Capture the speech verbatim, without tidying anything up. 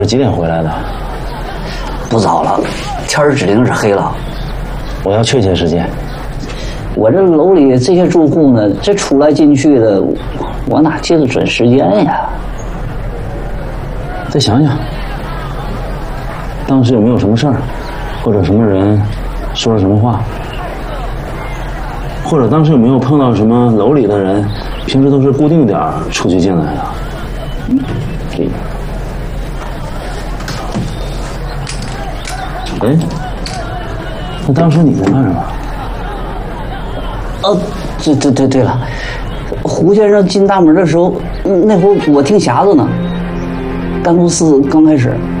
几点回来的？ 不早了，天儿指定是黑了。 我要确切时间。 我这楼里这些住户呢，这出来进去的，我哪记得准时间呀？ 再想想，当时有没有什么事儿，或者什么人说了什么话，或者当时有没有碰到什么楼里的人，平时都是固定点儿出去进来的？嗯，这个。哎，那当时你在干什么？ 哦，对对对对了，胡先生进大门的时候，那会儿我听匣子呢。干公司刚开始，